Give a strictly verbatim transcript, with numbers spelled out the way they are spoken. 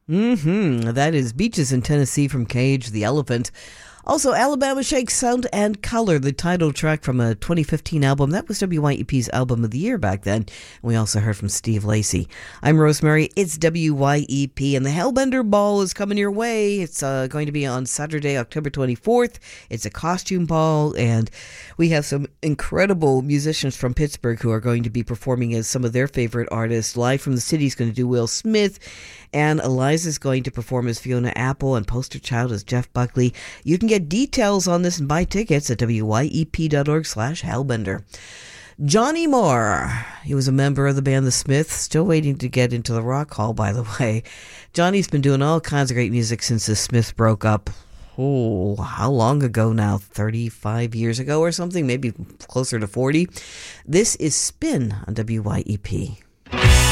Mm-hmm. That is Beaches in Tennessee from Cage the Elephant. Also, Alabama Shakes Sound and Color, the title track from a twenty fifteen album. That was W Y E P's album of the year back then. We also heard from Steve Lacy. I'm Rosemary. It's W Y E P, and the Hellbender Ball is coming your way. It's uh, going to be on Saturday, October twenty-fourth. It's a costume ball, and we have some incredible musicians from Pittsburgh who are going to be performing as some of their favorite artists. Live from the City is going to do Will Smith, and Eliza's going to perform as Fiona Apple, and Poster Child as Jeff Buckley. You can get details on this and buy tickets at W Y E P dot org slash Hellbender. Johnny Marr, he was a member of the band The Smiths, still waiting to get into the Rock Hall, by the way. Johnny's been doing all kinds of great music since The Smiths broke up. Oh, how long ago now? thirty-five years ago or something? Maybe closer to forty. This is Spin on W Y E P.